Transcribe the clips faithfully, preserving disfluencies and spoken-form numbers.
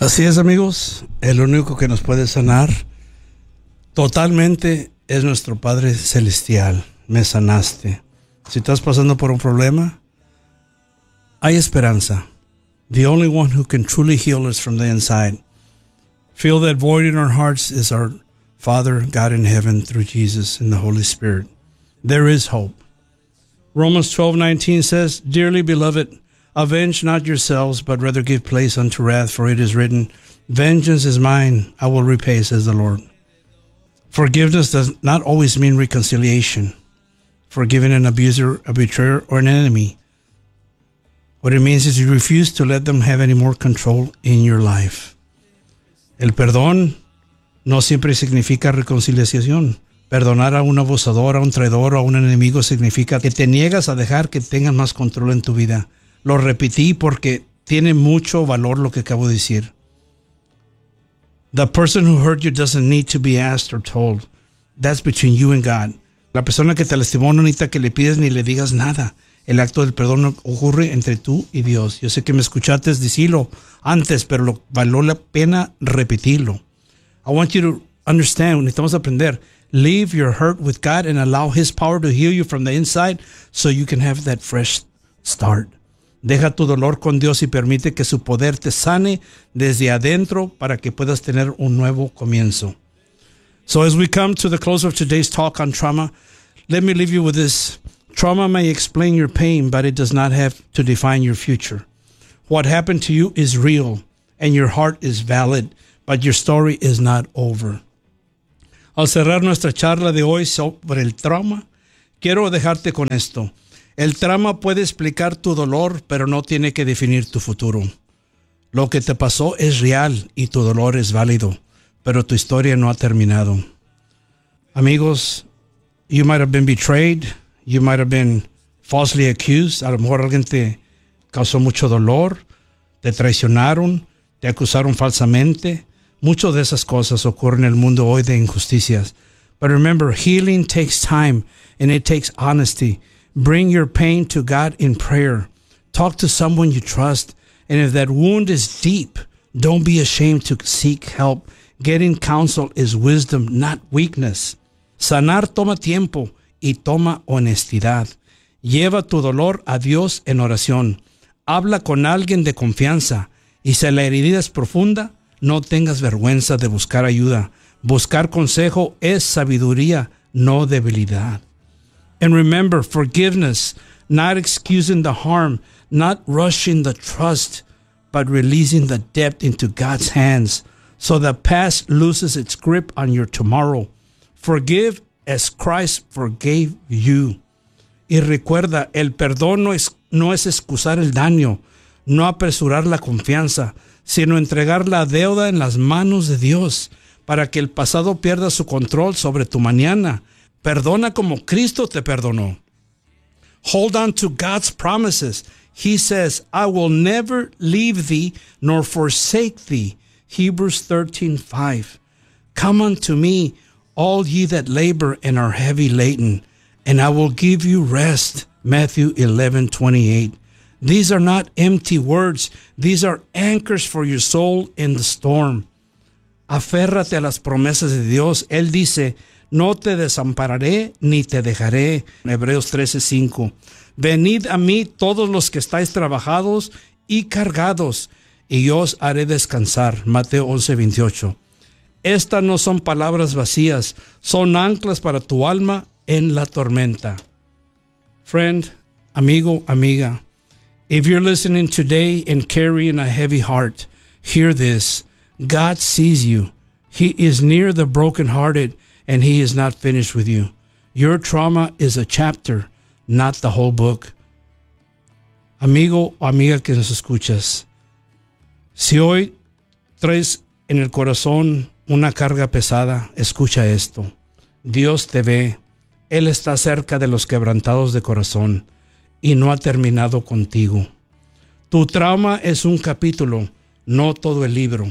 Así es, amigos, el único que nos puede sanar totalmente es nuestro Padre Celestial. Me sanaste. Si estás pasando por un problema, hay esperanza. The only one who can truly heal us from the inside. Feel that void in our hearts is our Father, God in heaven, through Jesus and the Holy Spirit. There is hope. Romans twelve nineteen says, Dearly beloved, avenge not yourselves, but rather give place unto wrath, for it is written, Vengeance is mine, I will repay, says the Lord. Forgiveness does not always mean reconciliation. Forgiving an abuser, a betrayer, or an enemy. What it means is you refuse to let them have any more control in your life. El perdón no siempre significa reconciliación. Perdonar a un abusador, a un traidor o a un enemigo significa que te niegas a dejar que tengan más control en tu vida. Lo repetí porque tiene mucho valor lo que acabo de decir. The person who hurt you doesn't need to be asked or told. That's between you and God. La persona que te lastimó no necesita que le pides ni le digas nada. El acto del perdón ocurre entre tú y Dios. Yo sé que me escuchaste decirlo antes, pero lo, valió la pena repetirlo. I want you to understand, necesitamos aprender. Leave your hurt with God and allow His power to heal you from the inside so you can have that fresh start. Deja tu dolor con Dios y permite que su poder te sane desde adentro para que puedas tener un nuevo comienzo. So as we come to the close of today's talk on trauma, let me leave you with this. Trauma may explain your pain, but it does not have to define your future. What happened to you is real, and your heart is valid, but your story is not over. Al cerrar nuestra charla de hoy sobre el trauma, quiero dejarte con esto. El trauma puede explicar tu dolor, pero no tiene que definir tu futuro. Lo que te pasó es real y tu dolor es válido, pero tu historia no ha terminado. Amigos, you might have been betrayed. You might have been falsely accused. A lo mejor alguien te causó mucho dolor, te traicionaron, te acusaron falsamente. Muchas de esas cosas ocurren en el mundo hoy de injusticias. But remember, healing takes time and it takes honesty. Bring your pain to God in prayer. Talk to someone you trust. And if that wound is deep, don't be ashamed to seek help. Getting counsel is wisdom, not weakness. Sanar toma tiempo y toma honestidad. Lleva tu dolor a Dios en oración. Habla con alguien de confianza. Y si la herida es profunda, no tengas vergüenza de buscar ayuda. Buscar consejo es sabiduría, no debilidad. And remember, forgiveness, not excusing the harm, not rushing the trust, but releasing the debt into God's hands so the past loses its grip on your tomorrow. Forgive as Christ forgave you. Y recuerda, el perdón no es, no es excusar el daño, no apresurar la confianza, sino entregar la deuda en las manos de Dios para que el pasado pierda su control sobre tu mañana. Perdona como Cristo te perdonó. Hold on to God's promises. He says, I will never leave thee nor forsake thee. Hebrews thirteen five. Come unto me, all ye that labor and are heavy laden, and I will give you rest. Matthew eleven twenty-eight. These are not empty words. These are anchors for your soul in the storm. Aférrate a las promesas de Dios. Él dice, no te desampararé ni te dejaré. Hebreos trece cinco. Venid a mí todos los que estáis trabajados y cargados, y yo os haré descansar. Mateo once veintiocho. Estas no son palabras vacías, son anclas para tu alma en la tormenta. Friend, amigo, amiga, if you're listening today and carrying a heavy heart, hear this. God sees you. He is near the brokenhearted, and He is not finished with you. Your trauma is a chapter, not the whole book. Amigo o amiga que nos escuchas, si hoy traes en el corazón una carga pesada, escucha esto. Dios te ve. Él está cerca de los quebrantados de corazón y no ha terminado contigo. Tu trauma es un capítulo, no todo el libro.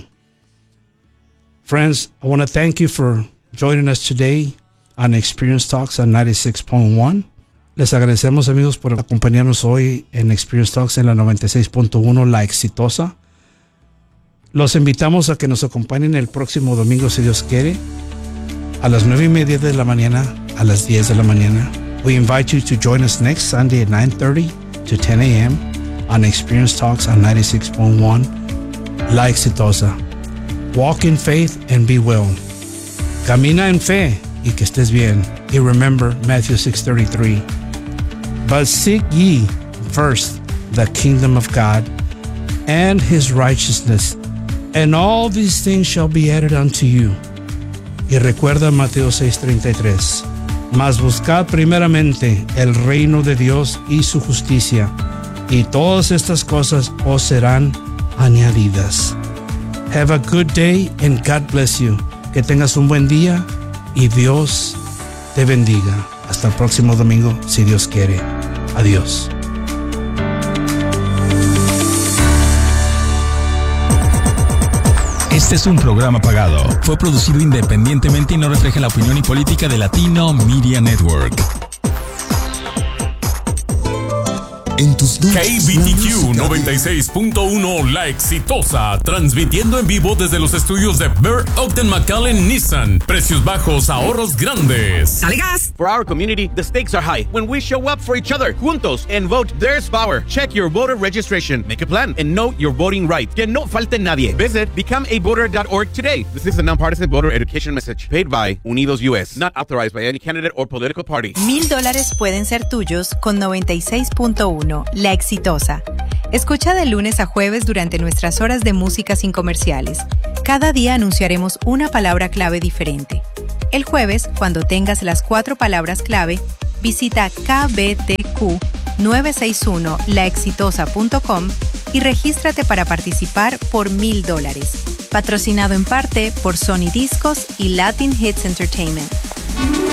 Friends, I want to thank you for joining us today on Experience Talks on ninety-six point one. Les agradecemos, amigos, por acompañarnos hoy en Experience Talks en la noventa y seis punto uno, La Exitosa. Los invitamos a que nos acompañen el próximo domingo, si Dios quiere, a las nueve y media de la mañana, a las diez de la mañana. We invite you to join us next Sunday at nine thirty to ten a.m. on Experience Talks on ninety-six point one, La Exitosa. Walk in faith and be well. Camina en fe y que estés bien. Y remember Matthew six thirty-three. But seek ye first the kingdom of God and his righteousness, and all these things shall be added unto you. Y recuerda Mateo seis treinta y tres. Mas buscad primeramente el reino de Dios y su justicia, y todas estas cosas os serán añadidas. Have a good day and God bless you. Que tengas un buen día y Dios te bendiga. Hasta el próximo domingo, si Dios quiere. Adiós. Este es un programa pagado. Fue producido independientemente y no refleja la opinión y política de Latino Media Network. En tus K B T Q noventa y seis punto uno La Exitosa, transmitiendo en vivo desde los estudios de Burr Ogden McAllen Nissan. Precios bajos, ahorros grandes. ¡Dale gas! For our community, the stakes are high when we show up for each other, juntos, and vote There's Power. Check your voter registration, make a plan, and know your voting rights. Que no falte nadie. Visit become a voter dot org today. This is a nonpartisan voter education message paid by Unidos U S, not authorized by any candidate or political party. Mil dólares pueden ser tuyos con noventa y seis punto uno, La Exitosa. Escucha de lunes a jueves durante nuestras horas de música sin comerciales. Cada día anunciaremos una palabra clave diferente. El jueves, cuando tengas las cuatro palabras clave, visita k b t q nueve seis uno la exitosa punto com y regístrate para participar por mil dólares. Patrocinado en parte por Sony Discos y Latin Hits Entertainment.